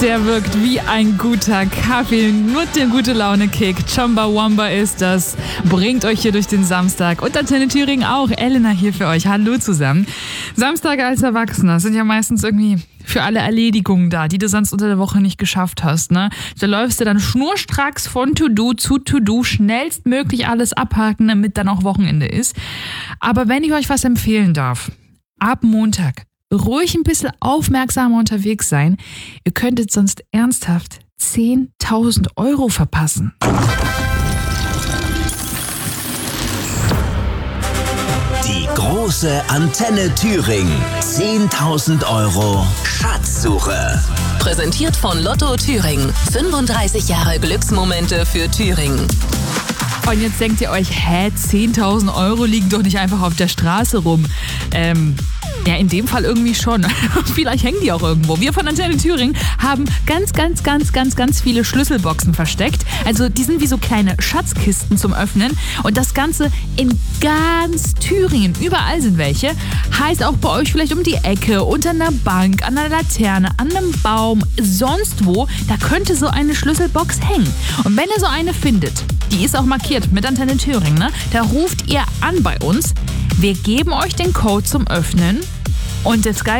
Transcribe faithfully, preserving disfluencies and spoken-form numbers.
Der wirkt wie ein guter Kaffee, nur der gute Laune-Kick. Chumbawamba ist das, bringt euch hier durch den Samstag. Und Antenne Thüringen auch. Elena hier für euch. Hallo zusammen. Samstage als Erwachsener sind ja meistens irgendwie für alle Erledigungen da, die du sonst unter der Woche nicht geschafft hast. Ne? Da läufst du dann schnurstracks von To-Do zu To-Do, schnellstmöglich alles abhaken, damit dann auch Wochenende ist. Aber wenn ich euch was empfehlen darf, ab Montag ruhig ein bisschen aufmerksamer unterwegs sein. Ihr könntet sonst ernsthaft zehntausend Euro verpassen. Die große Antenne Thüringen. zehntausend Euro Schatzsuche. Präsentiert von Lotto Thüringen. fünfunddreißig Jahre Glücksmomente für Thüringen. Und jetzt denkt ihr euch, hä, zehntausend Euro liegen doch nicht einfach auf der Straße rum. Ähm, ja, in dem Fall irgendwie schon. Vielleicht hängen die auch irgendwo. Wir von Antenne Thüringen haben ganz, ganz, ganz, ganz, ganz viele Schlüsselboxen versteckt. Also die sind wie so kleine Schatzkisten zum Öffnen. Und das Ganze in ganz Thüringen. Überall sind welche. Heißt auch bei euch vielleicht um die Ecke, unter einer Bank, an einer Laterne, an einem Baum, sonst wo. Da könnte so eine Schlüsselbox hängen. Und wenn ihr so eine findet, die ist auch markiert mit Antenne Thüringen, ne? Da ruft ihr an bei uns. Wir geben euch den Code zum Öffnen. Und das Geile